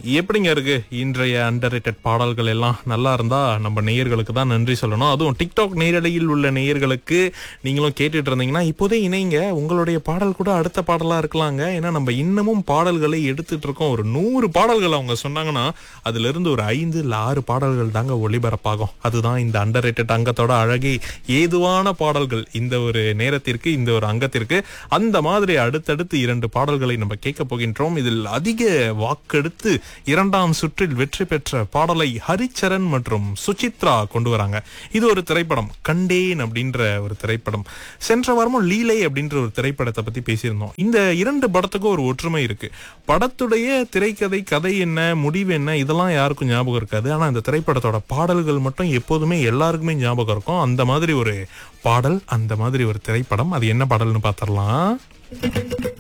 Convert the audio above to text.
எப்படிங்க இருக்கு இன்றைய அண்டர்ரேட்டட் பாடல்கள் எல்லாம்? நல்லா இருந்தா நம்ம நேயர்களுக்கு தான் நன்றி சொல்லணும். அதுவும் டிக்டாக் நேரலையில் உள்ள நேயர்களுக்கு நீங்களும் கேட்டுட்டு இருந்தீங்கன்னா இப்போதே இணைங்க. உங்களுடைய பாடல் கூட அடுத்த பாடலா இருக்கலாங்க. ஏன்னா நம்ம இன்னமும் பாடல்களை எடுத்துட்டு இருக்கோம். ஒரு 100 பாடல்கள் அவங்க சொன்னாங்கன்னா அதுல இருந்து ஒரு 5 இல்ல 6 பாடல்கள் தாங்க ஒளிபரப்பாகும். அதுதான் இந்த அண்டர்ரேட்டட் அங்கத்தோட அழகே. ஏதுவான பாடல்கள் இந்த ஒரு நேரத்திற்கு, இந்த ஒரு அங்கத்திற்கு. அந்த மாதிரி அடுத்தடுத்து 2 பாடல்களை நம்ம கேட்க போகின்றோம். இதில் அதிக வாக்கெடுத்து 2ஆம் சுற்றில் வெற்றி பெற்ற பாடலை ஹரிச்சரன் மற்றும் சுசித்ரா கொண்டு வராங்க. இது ஒரு திரைப்படம், கண்டேன் அப்படின்ற ஒரு திரைப்படம். சென்ற வாரமும் லீலை அப்படின்ற ஒரு திரைப்படத்தை பத்தி பேசியிருந்தோம். இந்த 2 படத்துக்கும் ஒரு ஒற்றுமை இருக்கு. படத்துடைய திரைக்கதை, கதை என்ன, முடிவு என்ன, இதெல்லாம் யாருக்கும் ஞாபகம் இருக்காது. ஆனா இந்த திரைப்படத்தோட பாடல்கள் மட்டும் எப்போதுமே எல்லாருக்குமே ஞாபகம் இருக்கும். அந்த மாதிரி ஒரு பாடல், அந்த மாதிரி ஒரு திரைப்படம். அது என்ன பாடல்னு பாத்திரலாம்.